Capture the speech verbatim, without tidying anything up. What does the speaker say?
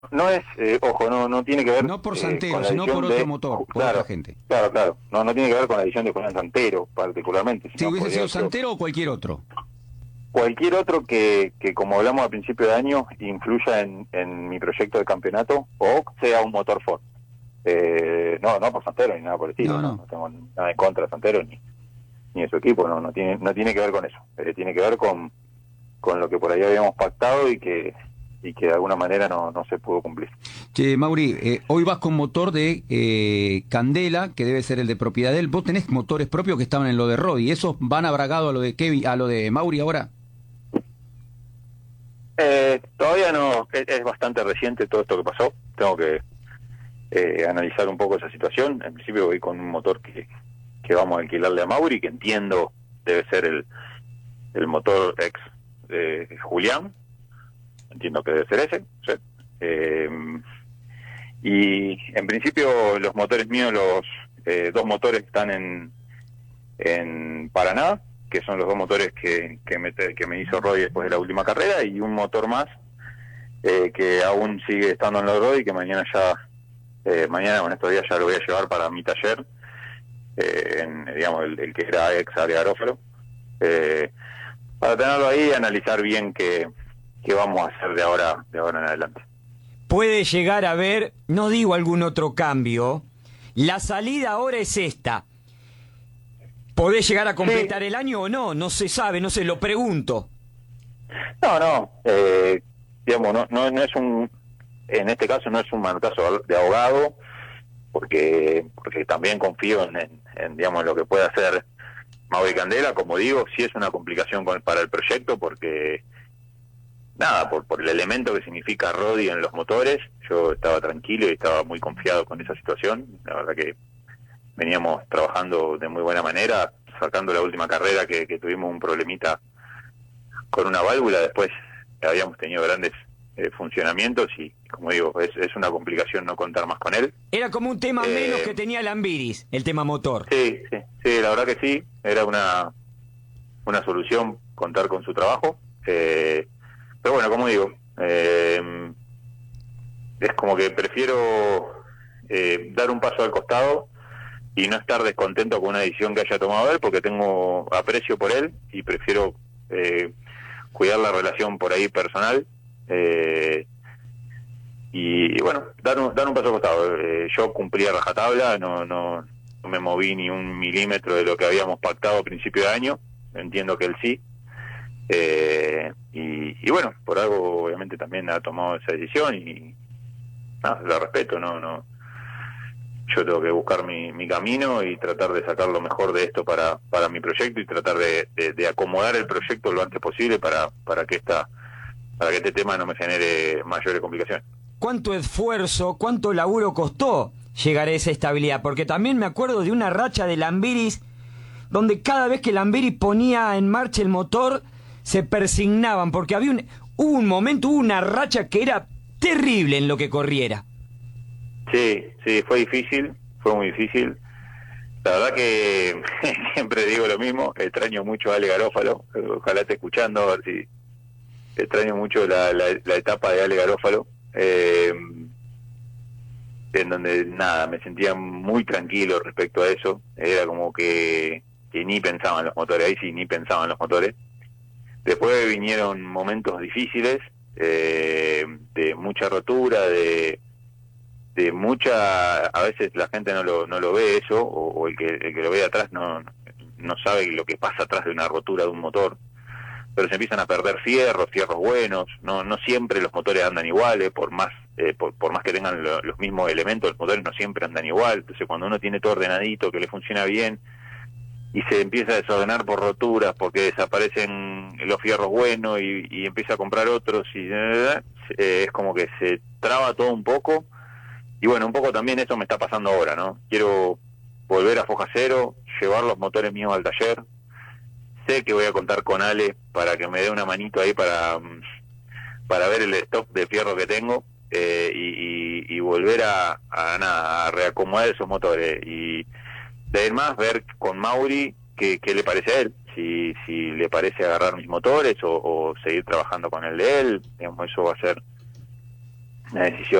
no es, eh, ojo, no no tiene que ver No por eh, Santero, con la sino por edición otro de, motor, por claro, otra gente. claro, claro, no no tiene que ver con la edición de Julián Santero particularmente, Si sino hubiese podría sido haber sido Santero o cualquier otro. cualquier otro que, que como hablamos al principio de año, influya en, en mi proyecto de campeonato o sea un motor Ford. Eh, no, no por Santero ni nada por el estilo, No, no, no. no tengo nada en contra de Santero ni, ni de su equipo, no, no tiene, no tiene que ver con eso, eh, tiene que ver con, con lo que por ahí habíamos pactado y que y que de alguna manera no, no se pudo cumplir. Che, Mauri, eh, hoy vas con motor de eh, Candela, que debe ser el de propiedad de él. ¿Vos tenés motores propios que estaban en lo de Rodi? ¿Esos van abragados a lo de Kevin, a lo de Mauri ahora? Eh, todavía no, es, es bastante reciente todo esto que pasó, tengo que eh, analizar un poco esa situación. En principio voy con un motor que, que vamos a alquilarle a Mauri, que entiendo debe ser el, el motor ex de Julián, entiendo que debe ser ese, ¿sí? Eh, y en principio los motores míos, los eh, dos motores están en, en Paraná, que son los dos motores que, que, me, que me hizo Roy después de la última carrera, y un motor más eh, que aún sigue estando en la Roy y que mañana ya, eh, mañana con estos días ya lo voy a llevar para mi taller, eh, en, digamos, el, el que era ex área Garófalo, eh, para tenerlo ahí y analizar bien qué, qué vamos a hacer de ahora, de ahora en adelante. Puede llegar a haber, no digo algún otro cambio, la salida ahora es esta. ¿Podés llegar a completar Sí. el año o no? No se sabe, no sé, lo pregunto. No, no, eh, digamos, no, no, no es un, en este caso no es un manotazo de ahogado, porque porque también confío en, en, en digamos, lo que puede hacer Mauri Candela. Como digo, sí es una complicación con, para el proyecto, porque nada, por, por el elemento que significa Rodi en los motores, yo estaba tranquilo y estaba muy confiado con esa situación. La verdad que veníamos trabajando de muy buena manera, sacando la última carrera que, que tuvimos un problemita con una válvula, después habíamos tenido grandes eh, funcionamientos y, como digo, es, es una complicación no contar más con él. Era como un tema menos Eh, que tenía Lambiris, el tema motor. sí, sí, sí, la verdad que sí, era una, una solución contar con su trabajo. Eh, pero bueno, como digo, eh, es como que prefiero eh, dar un paso al costado y no estar descontento con una decisión que haya tomado él, porque tengo aprecio por él y prefiero eh, cuidar la relación por ahí personal, eh, y, y bueno, dar un, dar un paso al costado. Eh, yo cumplí a rajatabla, no, no, no me moví ni un milímetro de lo que habíamos pactado a principio de año, entiendo que él sí, eh, y, y bueno, por algo obviamente también ha tomado esa decisión y nada, la respeto, no, no, yo tengo que buscar mi, mi camino y tratar de sacar lo mejor de esto para, para mi proyecto y tratar de, de, de acomodar el proyecto lo antes posible para, para que esta, para que este tema no me genere mayores complicaciones. ¿Cuánto esfuerzo, cuánto laburo costó llegar a esa estabilidad? Porque también me acuerdo de una racha de Lambiris donde cada vez que Lambiris ponía en marcha el motor se persignaban, porque había un, hubo un momento, hubo una racha que era terrible en lo que corriera. Sí, sí, fue difícil, fue muy difícil. La verdad que siempre digo lo mismo, extraño mucho a Ale Garófalo, ojalá esté escuchando, a ver si extraño mucho la, la, la etapa de Ale Garófalo, eh, en donde nada, me sentía muy tranquilo respecto a eso, era como que, que ni pensaban los motores, ahí sí ni pensaban los motores. Después vinieron momentos difíciles, eh, de mucha rotura, de de mucha, a veces la gente no lo no lo ve eso, o, o el que el que lo ve atrás no no sabe lo que pasa atrás de una rotura de un motor, pero se empiezan a perder fierros, fierros buenos, no no siempre los motores andan iguales, por más eh, por, por más que tengan lo, los mismos elementos, los motores no siempre andan igual. Entonces cuando uno tiene todo ordenadito, que le funciona bien, y se empieza a desordenar por roturas, porque desaparecen los fierros buenos y, y empieza a comprar otros, y eh, es como que se traba todo un poco. Y bueno, un poco también eso me está pasando ahora, ¿no? Quiero volver a foja cero, llevar los motores míos al taller. Sé que voy a contar con Ale para que me dé una manito ahí para, para ver el stock de fierro que tengo, eh, y, y, y volver a, a, nada, a reacomodar esos motores. Y de ahí en más, ver con Mauri qué, qué le parece a él. Si, si le parece agarrar mis motores o, o seguir trabajando con el de él, digamos, eso va a ser una decisión